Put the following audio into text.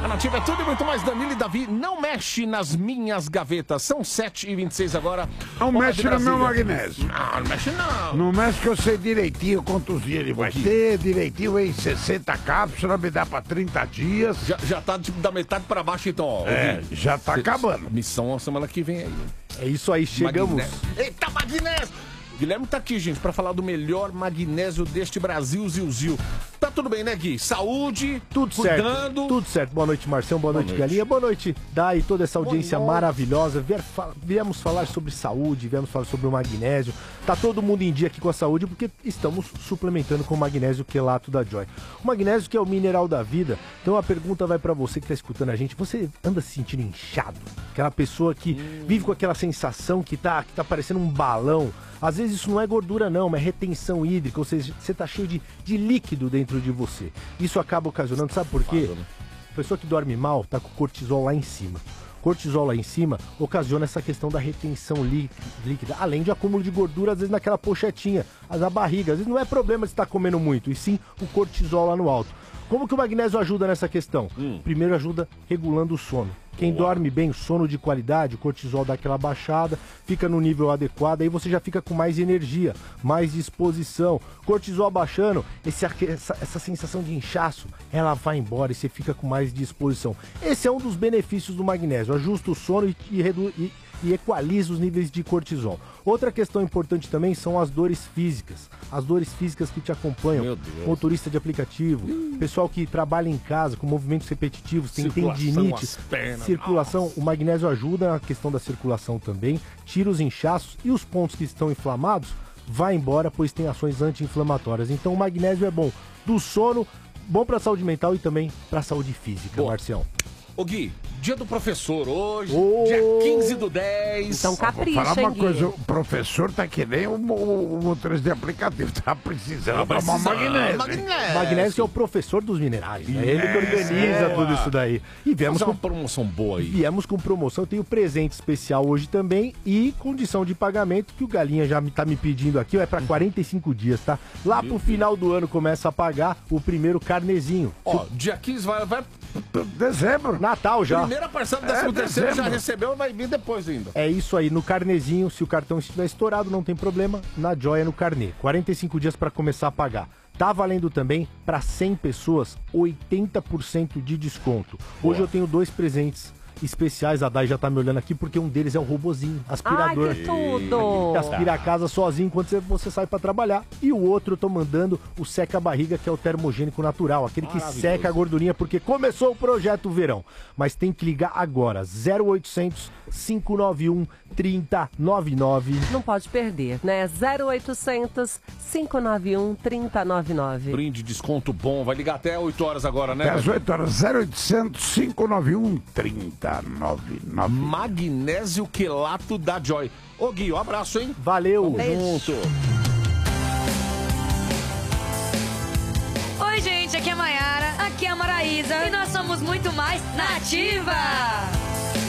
A Nativa é tudo e muito mais. Danilo e Davi, não mexe nas minhas gavetas. São 7h26 agora. Não mexe no meu magnésio. Não mexe não. Não mexe que eu sei direitinho quantos dias ele vai ter, direitinho em 60 cápsulas, me dá pra 30 dias. Já tá tipo da metade pra baixo então, ó. Já tá acabando. Missão a semana que vem aí. É isso aí, chegamos. Eita, magnésio! Guilherme tá aqui, gente, pra falar do melhor magnésio deste Brasil, Zil. Tá tudo bem, né, Gui? Saúde, tudo cuidando. Certo, tudo certo. Boa noite, Marcelo. Boa noite, Galinha. Boa noite, Dai, toda essa audiência maravilhosa. Viemos falar sobre saúde, viemos falar sobre o magnésio. Tá todo mundo em dia aqui com a saúde porque estamos suplementando com o magnésio quelato da Joy. O magnésio que é o mineral da vida. Então a pergunta vai pra você que tá escutando a gente. Você anda se sentindo inchado? Aquela pessoa que vive com aquela sensação que tá parecendo um balão. Às vezes isso não é gordura não, mas é retenção hídrica, ou seja, você tá cheio de líquido dentro de você. Isso acaba ocasionando, sabe por quê? A pessoa que dorme mal tá com o cortisol lá em cima. Cortisol lá em cima ocasiona essa questão da retenção líquida, além de acúmulo de gordura, às vezes naquela pochetinha, na barriga. Às vezes não é problema de estar comendo muito, e sim o cortisol lá no alto. Como que o magnésio ajuda nessa questão? Primeiro ajuda regulando o sono. Quem dorme bem, sono de qualidade, o cortisol dá aquela baixada, fica no nível adequado, aí você já fica com mais energia, mais disposição. Cortisol baixando, essa sensação de inchaço, ela vai embora e você fica com mais disposição. Esse é um dos benefícios do magnésio, ajusta o sono e equaliza os níveis de cortisol. Outra questão importante também são as dores físicas. As dores físicas que te acompanham. Motorista de aplicativo, pessoal que trabalha em casa com movimentos repetitivos, tem tendinite, circulação. O magnésio ajuda na questão da circulação também, tira os inchaços e os pontos que estão inflamados, vai embora, pois tem ações anti-inflamatórias. Então o magnésio é bom do sono, bom para a saúde mental e também para a saúde física, Marcião. Ô Gui, dia do professor hoje, dia 15/10. Então capricha, Vou falar uma Gui. coisa, o professor tá que nem o motorista de aplicativo, tá precisando tomar magnésio. Magnésio que é o professor dos minerais, né? Ele que organiza tudo isso daí. E viemos com promoção boa aí. Viemos com promoção, tem o presente especial hoje também e condição de pagamento que o Galinha já tá me pedindo aqui, é pra 45 dias, tá? Lá pro final do ano começa a pagar o primeiro carnezinho. Ó, dia 15 vai dezembro. Natal já. Primeira parcela do 13º já recebeu, vai vir depois ainda. É isso aí, no carnezinho, se o cartão estiver estourado, não tem problema, na Joy é no carnê. 45 dias para começar a pagar. Tá valendo também para 100 pessoas, 80% de desconto. Hoje eu tenho 2 presentes especiais, a Dai já tá me olhando aqui, porque um deles é um robozinho, aspirador. Ai, que tudo! Que aspira a casa sozinho enquanto você sai pra trabalhar. E o outro eu tô mandando o seca-barriga, que é o termogênico natural, aquele que seca a gordurinha, porque começou o projeto verão. Mas tem que ligar agora, 0800 591 3099. Não pode perder, né? 0800 591 3099. Brinde, desconto bom, vai ligar até 8 horas agora, né? Até às 8 horas, 0800 591 3099. Magnésio quelato da Joy. Ô Gui, um abraço, hein? Valeu! Tamo junto! Oi, gente, aqui é a Mayara, aqui é a Maraísa e nós somos muito mais Nativa!